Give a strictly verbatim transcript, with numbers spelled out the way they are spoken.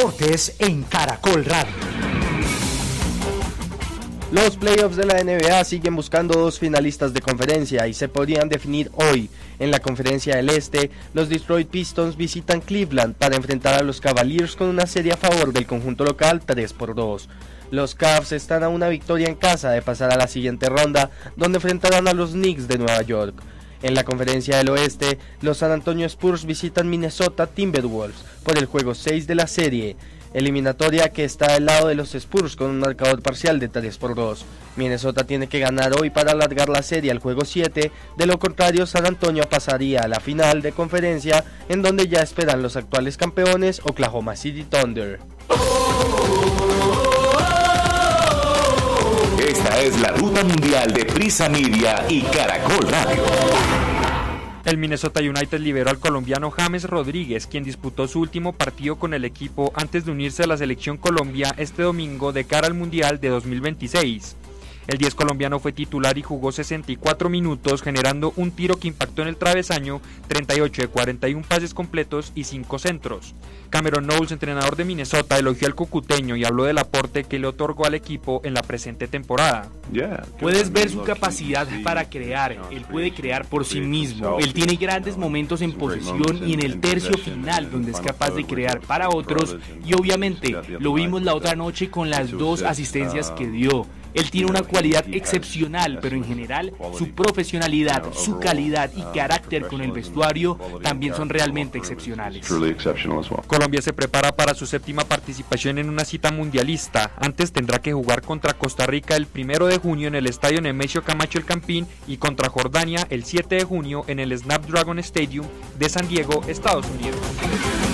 Deportes en Caracol Radio. Los playoffs de la N B A siguen buscando dos finalistas de conferencia y se podrían definir hoy. En la conferencia del Este, los Detroit Pistons visitan Cleveland para enfrentar a los Cavaliers con una serie a favor del conjunto local tres por dos. Los Cavs están a una victoria en casa de pasar a la siguiente ronda, donde enfrentarán a los Knicks de Nueva York. En la conferencia del Oeste, los San Antonio Spurs visitan Minnesota Timberwolves por el juego seis de la serie, eliminatoria que está del lado de los Spurs con un marcador parcial de tres por dos. Minnesota tiene que ganar hoy para alargar la serie al juego siete, de lo contrario San Antonio pasaría a la final de conferencia, en donde ya esperan los actuales campeones Oklahoma City Thunder. Esta es la ruta mundial de Prisa Media y Caracol Radio. El Minnesota United liberó al colombiano James Rodríguez, quien disputó su último partido con el equipo antes de unirse a la selección Colombia este domingo de cara al Mundial de dos mil veintiséis. El diez colombiano fue titular y jugó sesenta y cuatro minutos, generando un tiro que impactó en el travesaño, treinta y ocho de cuarenta y uno pases completos y cinco centros. Cameron Knowles, entrenador de Minnesota, elogió al cucuteño y habló del aporte que le otorgó al equipo en la presente temporada. Puedes ver su capacidad para crear, él puede crear por sí mismo, él tiene grandes momentos en posesión y en el tercio final donde es capaz de crear para otros y obviamente lo vimos la otra noche con las dos asistencias que dio. Él tiene una cualidad excepcional, pero en general su profesionalidad, su calidad y carácter con el vestuario también son realmente excepcionales. Colombia se prepara para su séptima participación en una cita mundialista. Antes tendrá que jugar contra Costa Rica el primero de junio en el estadio Nemesio Camacho El Campín y contra Jordania el siete de junio en el Snapdragon Stadium de San Diego, Estados Unidos.